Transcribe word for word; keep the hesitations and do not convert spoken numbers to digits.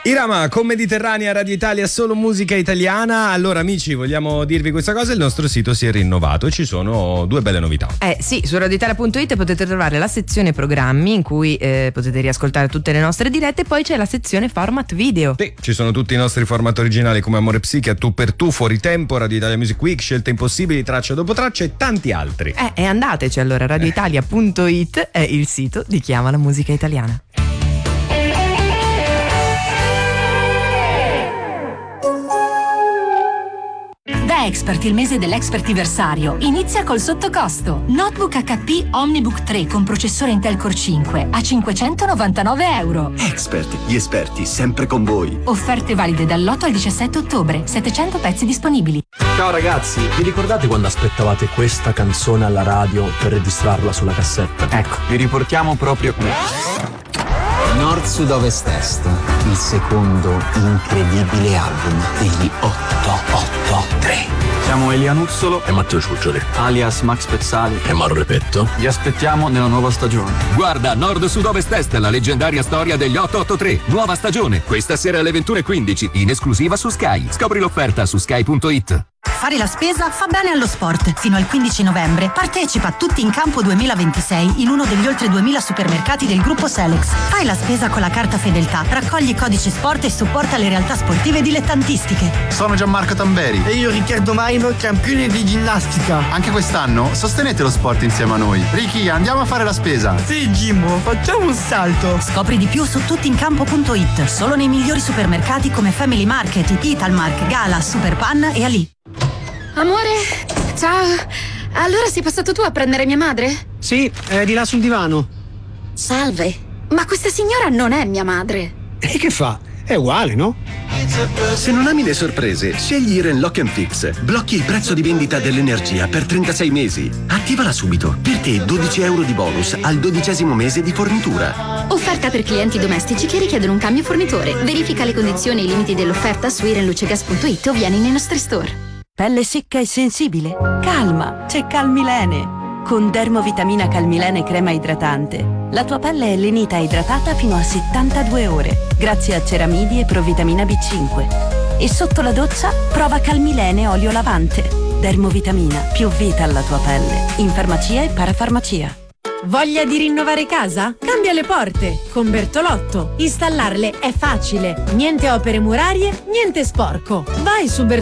Irama con Mediterranea, Radio Italia, solo musica italiana. Allora amici, vogliamo dirvi questa cosa: il nostro sito si è rinnovato e ci sono due belle novità. Eh sì, su radioitalia punto it potete trovare la sezione programmi in cui eh, potete riascoltare tutte le nostre dirette, e poi c'è la sezione format video. Sì, ci sono tutti i nostri format originali come Amore Psiche, A Tu per Tu, Fuori Tempo, Radio Italia Music Week, Scelte Impossibili, Traccia dopo Traccia e tanti altri. Eh, e andateci allora, radioitalia punto it è il sito di Chi ama la musica italiana. Da Expert, il mese dell'expertiversario inizia col sottocosto. Notebook acca pi Omnibook tre con processore Intel Core cinque a cinquecentonovantanove euro. Expert, gli esperti sempre con voi. Offerte valide dall'otto al dicissette ottobre, settecento pezzi disponibili. Ciao ragazzi, vi ricordate quando aspettavate questa canzone alla radio per registrarla sulla cassetta? Ecco, vi riportiamo proprio qui. Nord, Sud, Ovest, Est, il secondo incredibile album degli otto otto tre. Siamo Elia Nuzzolo e Matteo Ciuccioli, alias Max Pezzali e Mauro Repetto. Vi aspettiamo nella nuova stagione. Guarda Nord, Sud, Ovest, Est, la leggendaria storia degli otto otto tre. Nuova stagione, questa sera alle ventuno e quindici, in esclusiva su Sky. Scopri l'offerta su sky punto it. Fare la spesa fa bene allo sport. Fino al quindici novembre partecipa a Tutti in Campo duemilaventisei in uno degli oltre duemila supermercati del gruppo Selex. Fai la spesa con la carta Fedeltà, raccogli i codici sport e supporta le realtà sportive dilettantistiche. Sono Gianmarco Tamberi. E io Riccardo Maino, campione di ginnastica. Anche quest'anno sostenete lo sport insieme a noi. Ricky, andiamo a fare la spesa. Sì, Gimmo, facciamo un salto. Scopri di più su tuttincampo punto it. Solo nei migliori supermercati come Family Market, Italmark, Gala, Superpan e Ali. Amore, ciao. Allora sei passato tu a prendere mia madre? Sì, è di là sul divano. Salve, ma questa signora non è mia madre. E che fa? È uguale, no? Se non ami le sorprese, scegli Iren Lock and Fix. Blocchi il prezzo di vendita dell'energia per trentasei mesi. Attivala subito. Per te dodici euro di bonus al dodicesimo mese di fornitura. Offerta per clienti domestici che richiedono un cambio fornitore. Verifica le condizioni e i limiti dell'offerta su irenlucegas punto it o vieni nei nostri store. Pelle secca e sensibile? Calma, c'è Calmilene. Con Dermovitamina Calmilene crema idratante, la tua pelle è lenita e idratata fino a settantadue ore, grazie a ceramidi e provitamina B cinque. E sotto la doccia prova Calmilene olio lavante. Dermovitamina, più vita alla tua pelle. In farmacia e parafarmacia. Voglia di rinnovare casa? Cambia le porte con Bertolotto. Installarle è facile. Niente opere murarie, niente sporco. Vai su Bertolotto